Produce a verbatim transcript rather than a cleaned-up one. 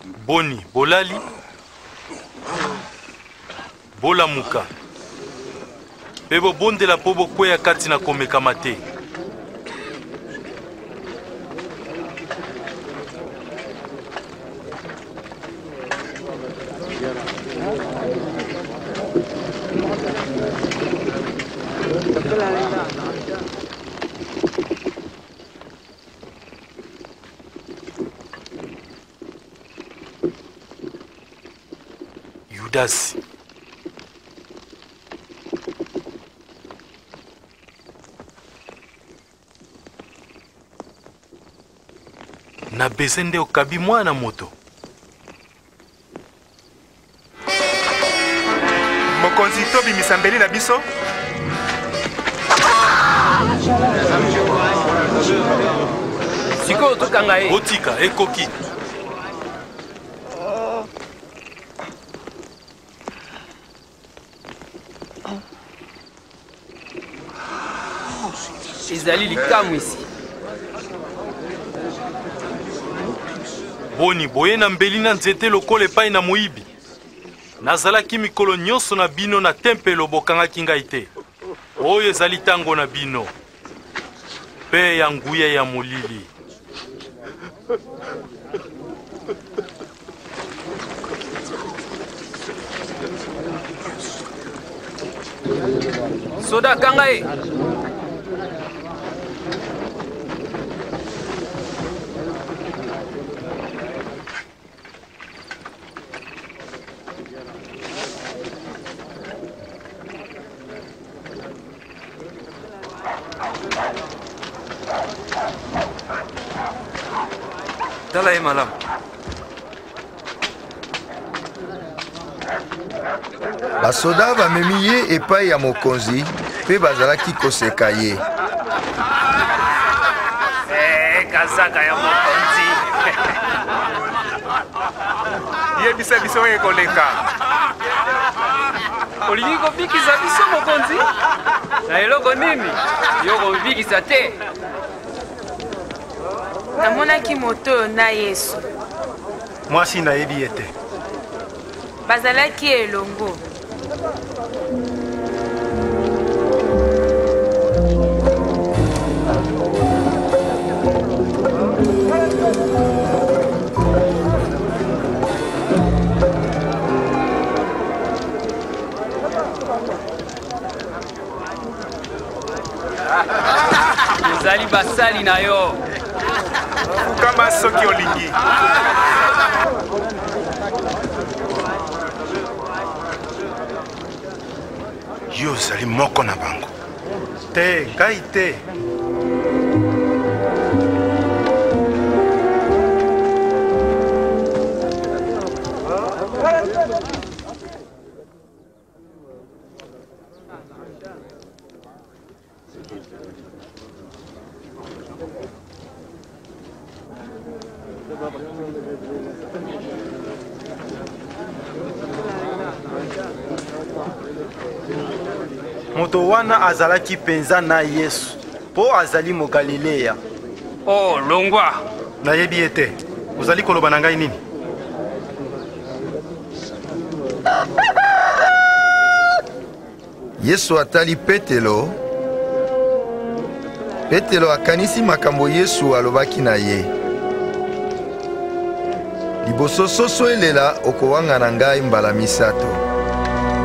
Boni, bolali. Bola muka. Pebo bonde la pobo kweya kati na komekama te. Yudasi. Na bezende okabi mwana moto. Mokonzi tobi misambeli na biso. Siko tokanga e. Otika ekoki. Ezali likamu isi. Boni boye na mbeli na nzete lokole epai na moyibi. Nazalaki mikolo nyonso na bino na tempelo bokangaki ngai te. Oyo ezali tango na bino. Pe ya nguya ya molili. Soda kanga e. Dala e malamu. Basoda bamemi ye epai ya mokonzi mpe bazalaki koseka ye. Eh, kazaka ya mokonzi. Yebisa biso ye koleka. Olingi kobikisa biso mokonzi? Na eloko nini? Yo kobikisa te. Namonaki moto oyo na Yesu. Mwasi nayebi ye te. Bazalaki elongo. Ezali basali na yo. Kama soki olingi. Yo zali moko na bango. Te, ngai te. Moto wana azalaki penza na Yesu po azali mo Galilea. Oh, longwa. Nayebi ye te. Ozali koloba na ngai nini? Yesu atali Petelo. Petelo akanisi makambo Yesu alobaki na ye. Liboso soso elela okowanga na ngai mbala misato.